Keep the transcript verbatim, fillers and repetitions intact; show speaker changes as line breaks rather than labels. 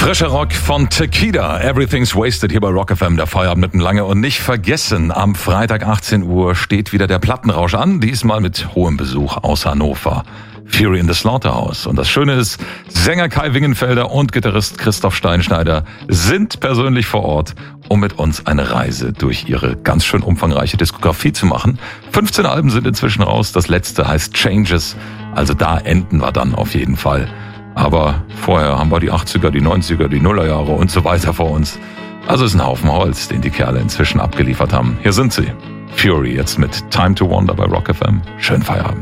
Frischer Rock von Takida, Everything's Wasted hier bei Rock F M, der Feierabend mitten lange. Und nicht vergessen, am Freitag achtzehn Uhr steht wieder der Plattenrausch an, diesmal mit hohem Besuch aus Hannover. Fury in the Slaughterhouse. Und das Schöne ist, Sänger Kai Wingenfelder und Gitarrist Christoph Steinschneider sind persönlich vor Ort, um mit uns eine Reise durch ihre ganz schön umfangreiche Diskografie zu machen. fünfzehn Alben sind inzwischen raus, das letzte heißt Changes, also da enden wir dann auf jeden Fall. Aber vorher haben wir die achtziger, die neunziger, die Nullerjahre und so weiter vor uns. Also ist ein Haufen Holz, den die Kerle inzwischen abgeliefert haben. Hier sind sie. Fury jetzt mit Time to Wander bei Rock F M. Schönen Feierabend.